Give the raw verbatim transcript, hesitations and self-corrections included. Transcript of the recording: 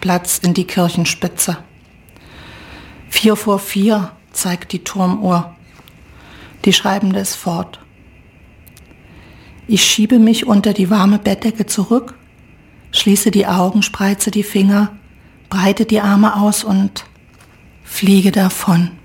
Marktplatz in die Kirchenspitze. Vier vor vier zeigt die Turmuhr. Die Schreibende ist fort. Ich schiebe mich unter die warme Bettdecke zurück, schließe die Augen, spreize die Finger, breite die Arme aus und fliege davon.